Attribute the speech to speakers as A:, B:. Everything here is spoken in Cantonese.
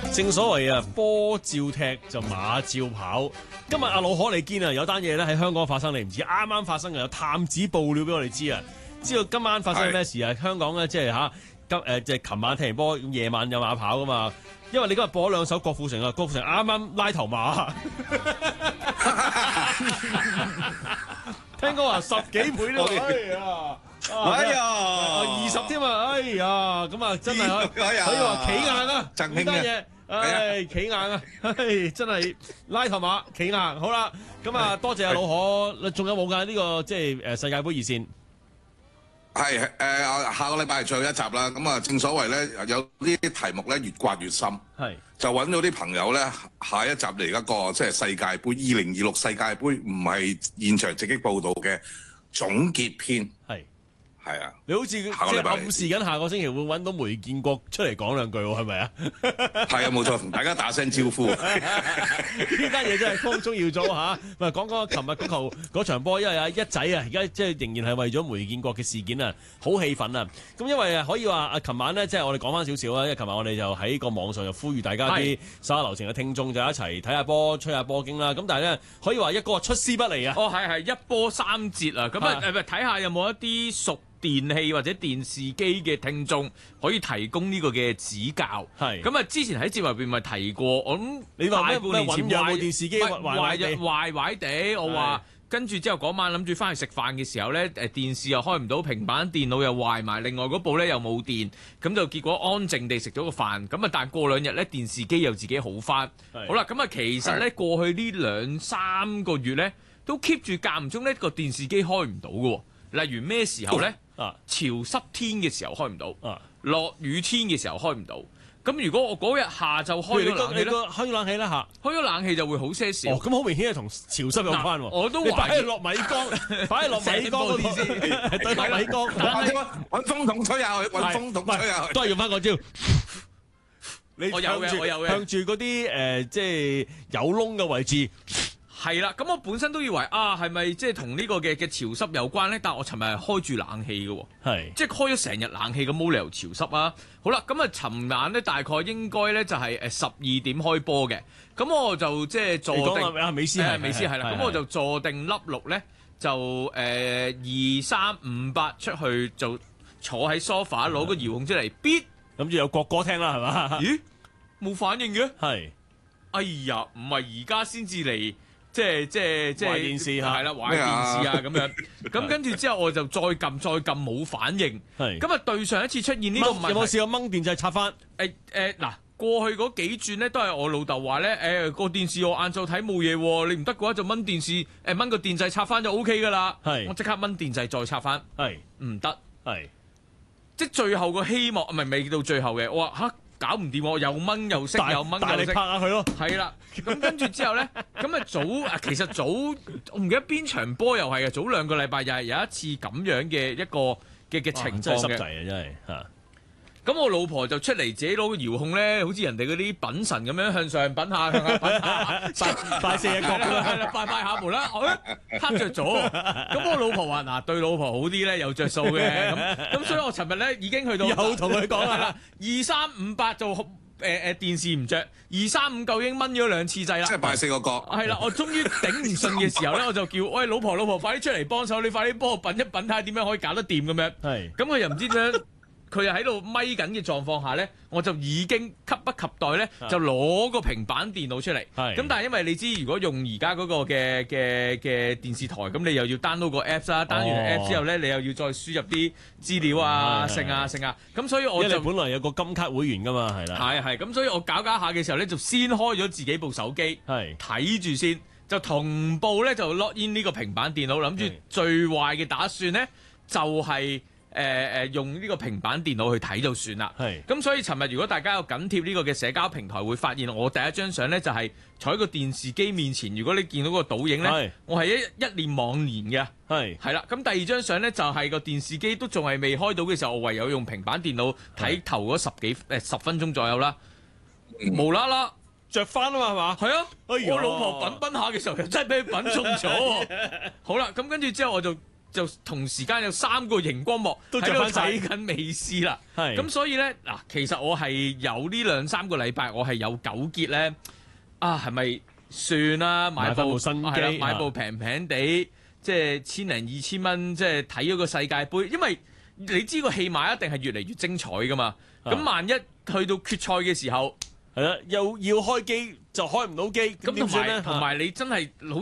A: 正所謂啊，波照踢就馬照跑。今日阿老可你堅啊，有單嘢咧喺香港發生，你唔知啱啱發生嘅，有探子報料俾我哋知啊。知道今晚發生咩事啊？香港咧即係嚇即係琴晚踢完波，夜晚有馬跑噶嘛。因為你今日播咗兩首郭富城啊，郭富城啱啱拉頭馬，聽講話10幾倍呢個，
B: 哎呀
A: 20添啊，哎呀，咁啊真係可以話企硬啊，呢單嘢，唉企硬啊，唉真係拉頭馬企硬，好啦，咁啊多謝阿老可，仲有冇㗎呢個即係世界盃熱線？
B: 係下個禮拜係最後一集啦。咁啊，正所謂咧，有呢啲題目咧越刮越深，
A: 係就
B: 揾到啲朋友咧，下一集嚟一個即係世界盃2026世界盃，唔係現場直擊報導嘅總結篇。係啊，
A: 你好似即係暗示緊下個星期會揾到梅建國出嚟講兩句喎，係咪啊？
B: 係啊，冇錯，同大家打聲招呼。呢
A: 單嘢真係風中要早嚇。唔係講琴日嗰場波，因為阿一仔啊，而家即係仍然係為咗梅建國嘅事件啊，好氣憤啊！咁因為可以話啊，琴晚咧即係我哋講翻少少啦，因為琴晚我哋就喺個網上就呼籲大家啲手下留情嘅聽眾就一齊睇下波、吹下波經啦。咁但係咧可以話一個出師不利啊！
C: 哦，係一波三折啊！咁啊睇下有冇一啲熟電器或者電視機嘅聽眾可以提供呢個嘅指教。係咁啊！之前喺節目入邊咪提過，我諗你話咩？半年前
A: 有冇電視機
C: 壞地？我話跟住之後嗰晚諗住翻去食飯嘅時候咧，電視又開唔到，平板電腦又壞埋，另外嗰部咧又冇電，咁就結果安靜地食咗個飯。咁啊，但係過2日咧，電視機又自己好翻。好啦，咁啊，其實咧過去呢2-3個月咧，都 keep 住間唔中呢個電視機開唔到嘅。例如咩時候咧？潮濕天嘅時候開唔到，落雨天嘅時候開唔到。咁如果我嗰日下晝開咗冷氣咧，
A: 開咗冷氣啦嚇，
C: 開咗冷氣就會好些少。
A: 咁好明顯係同潮濕有關喎。
C: 我都
A: 擺喺落米缸，擺喺落米缸嗰啲先，對落米缸。
B: 揾風筒吹下去，揾風筒吹下去，
A: 都係用翻嗰招。
C: 我有嘅，
A: 向住嗰啲即係有窿嘅位置。
C: 係啦，咁我本身都以為係咪即係同呢個嘅潮濕有關咧？但係我尋日係開住冷氣嘅，係即係開咗成日冷氣，咁冇理由潮濕啊！好啦，咁啊，尋晚咧大概應該咧就係12點開波嘅，咁我就即係坐定
A: 美斯
C: 係啦，咁我就坐定粒6咧，就2、3、5、8出去就坐喺 sofa 攞個遙控出嚟，必
A: 諗住有國歌聽啦，係嘛？
C: 咦，冇反應嘅，
A: 係，
C: 哎呀，唔係而家先至嚟。即係
A: 壞電視嚇，
C: 係啦，壞電視啊咁樣。咁跟住之後我就再撳冇反應。係。咁啊對上一次出現呢個問題，
A: 有冇試過掹電掣插翻？
C: 嗱，過去嗰幾轉咧都係我老豆話咧，個電視我晏晝睇冇嘢喎，你唔得嘅話就掹電視，掹個電掣插翻就 O K 㗎啦。係。我即刻掹電掣再插翻。係。唔得。係。即係最後個希望，唔係未到最後嘅，我話嚇。搞唔掂喎，又掹又熄，又掹又熄，
A: 但係你拍下佢咯。
C: 係啦，咁跟住之後咧，咁啊其實早我唔記得邊場波又係嘅，早2個禮拜又係有一次咁樣嘅一個嘅情況嘅。
A: 真係濕滯啊！真係嚇。
C: 咁我老婆就出嚟自己攞個遙控咧，好似人哋嗰啲品神咁樣向上品下，向下品下，拜4隻角咁樣，拜下門啦，黑着咗。咁我老婆話嗱，對老婆好啲咧，有着數嘅。咁所以我尋日咧已經去到
A: 有同佢講啦
C: ，2、3、5、8就電視唔着，2、3、5究竟掹咗2次掣啦。
B: 即係拜4個角。
C: 係啦，我終於頂唔順嘅時候咧，我就叫喂老婆，快啲出嚟幫手，你快啲幫我品一品睇下點樣可以搞得掂咁樣。係。咁佢又唔知點樣。佢又喺度咪緊嘅狀況下咧，我就已經急不及待咧，就攞個平板電腦出嚟。咁但係因為你知，如果用而家嗰個嘅電視台，咁你又要 download 個 apps 啦，download 完 apps 之後咧，你又要再輸入啲資料啊、剩啊。咁所以我就
A: 本來有個金卡會員噶嘛，係啦。係。
C: 咁所以我搞下嘅時候咧，就先開咗自己部手機，睇住先，就同步咧就 log in 呢個平板電腦，諗住最壞嘅打算咧就係。用呢個平板電腦去睇就算啦。係。咁所以尋日如果大家有緊貼呢個嘅社交平台，會發現我第一張相咧就係坐喺個電視機面前。如果你見到個倒影咧，我係一念惘然嘅。係啦。咁第二張相咧就係個電視機都仲係未開到嘅時候，我唯有用平板電腦睇頭嗰10分鐘左右啦。無啦啦着翻啊嘛，係嘛？係啊。我老婆品下嘅時候，又真係俾佢品中咗。好啦，咁跟住之後我就就同時間有3個熒光幕喺度睇緊美斯啦。咁所以咧嗱，其實我係有呢2-3個禮拜，我係有糾結咧。係咪算啦？買部新機，買部平平地，即係1000-2000蚊，即係睇咗個世界盃。因為你知個戲碼一定係越嚟越精彩噶嘛。咁萬一去到決賽嘅時候，
A: 係啦，又要開機就開唔到機，咁點算咧？
C: 同埋你真係